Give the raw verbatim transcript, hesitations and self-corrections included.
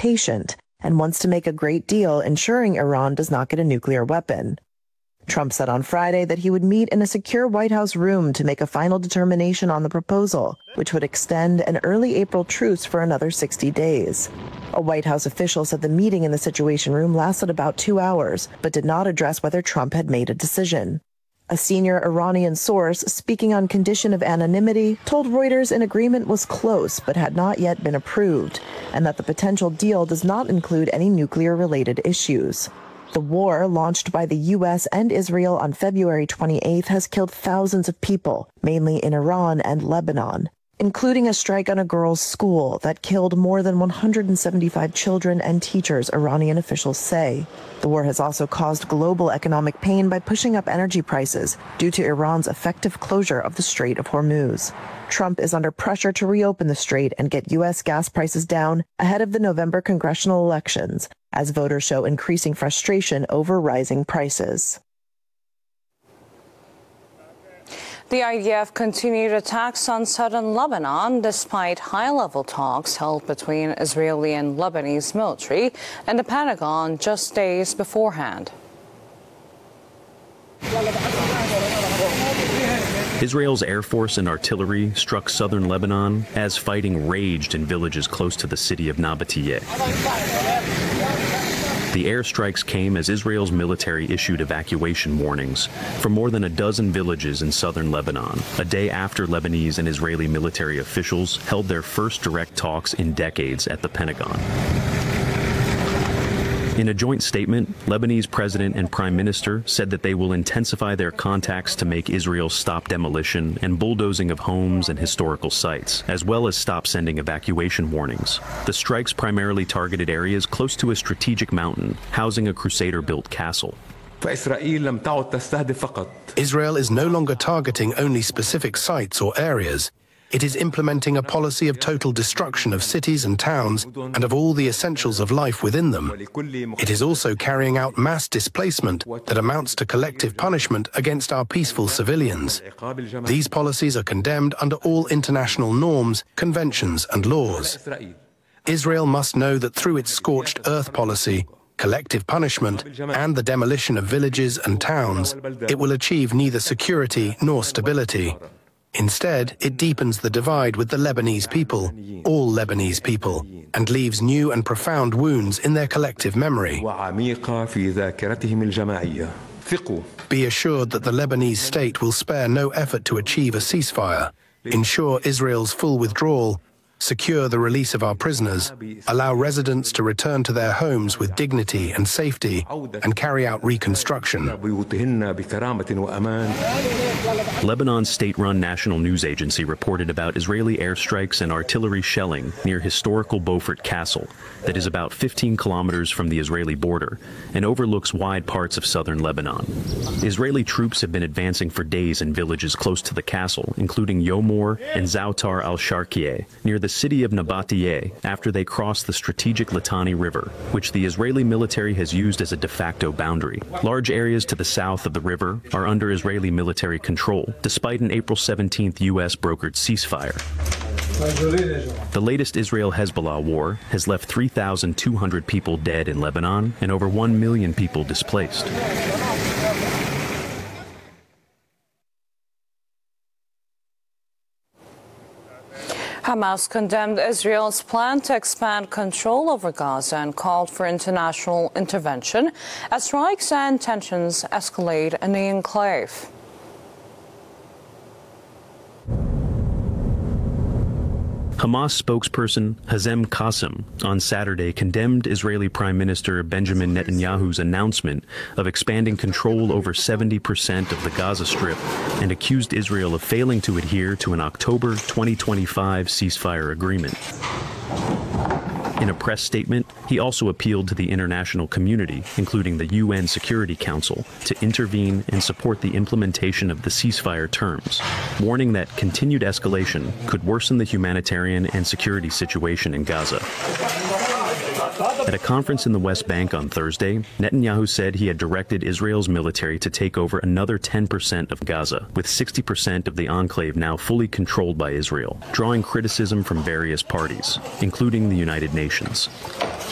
patient and wants to make a great deal ensuring Iran does not get a nuclear weapon. Trump said on Friday that he would meet in a secure White House room to make a final determination on the proposal, which would extend an early April truce for another sixty days. A White House official said the meeting in the Situation Room lasted about two hours, but did not address whether Trump had made a decision. A senior Iranian source, speaking on condition of anonymity, told Reuters an agreement was close but had not yet been approved, and that the potential deal does not include any nuclear-related issues. The war, launched by the U S and Israel on February twenty-eighth, has killed thousands of people, mainly in Iran and Lebanon, including a strike on a girls' school that killed more than one hundred seventy-five children and teachers, Iranian officials say. The war has also caused global economic pain by pushing up energy prices due to Iran's effective closure of the Strait of Hormuz. Trump is under pressure to reopen the strait and get U S gas prices down ahead of the November congressional elections, as voters show increasing frustration over rising prices. The I D F continued attacks on southern Lebanon despite high-level talks held between Israeli and Lebanese military and the Pentagon just days beforehand. Israel's Air Force and artillery struck southern Lebanon as fighting raged in villages close to the city of Nabatiyeh. The airstrikes came as Israel's military issued evacuation warnings for more than a dozen villages in southern Lebanon, a day after Lebanese and Israeli military officials held their first direct talks in decades at the Pentagon. In a joint statement, Lebanese president and prime minister said that they will intensify their contacts to make Israel stop demolition and bulldozing of homes and historical sites, as well as stop sending evacuation warnings. The strikes primarily targeted areas close to a strategic mountain, housing a Crusader-built castle. Israel is no longer targeting only specific sites or areas. It is implementing a policy of total destruction of cities and towns and of all the essentials of life within them. It is also carrying out mass displacement that amounts to collective punishment against our peaceful civilians. These policies are condemned under all international norms, conventions, and laws. Israel must know that through its scorched earth policy, collective punishment, and the demolition of villages and towns, it will achieve neither security nor stability. Instead, it deepens the divide with the Lebanese people, all Lebanese people, and leaves new and profound wounds in their collective memory. Be assured that the Lebanese state will spare no effort to achieve a ceasefire, ensure Israel's full withdrawal, secure the release of our prisoners, allow residents to return to their homes with dignity and safety, and carry out reconstruction. Lebanon's state-run national news agency reported about Israeli airstrikes and artillery shelling near historical Beaufort Castle that is about fifteen kilometers from the Israeli border and overlooks wide parts of southern Lebanon. Israeli troops have been advancing for days in villages close to the castle, including Yomor and Zoutar al-Sharkieh, near the city of Nabatiyeh, after they crossed the strategic Litani River, which the Israeli military has used as a de facto boundary. Large areas to the south of the river are under Israeli military control, despite an April seventeenth U S brokered ceasefire. The latest Israel-Hezbollah war has left three thousand two hundred people dead in Lebanon and over one million people displaced. Hamas condemned Israel's plan to expand control over Gaza and called for international intervention as strikes and tensions escalate in the enclave. Hamas spokesperson Hazem Qasem on Saturday condemned Israeli Prime Minister Benjamin Netanyahu's announcement of expanding control over seventy percent of the Gaza Strip and accused Israel of failing to adhere to an October twenty twenty-five ceasefire agreement. In a press statement, he also appealed to the international community, including the U N Security Council, to intervene and support the implementation of the ceasefire terms, warning that continued escalation could worsen the humanitarian and security situation in Gaza. At a conference in the West Bank on Thursday, Netanyahu said he had directed Israel's military to take over another ten percent of Gaza, with sixty percent of the enclave now fully controlled by Israel, drawing criticism from various parties, including the United Nations.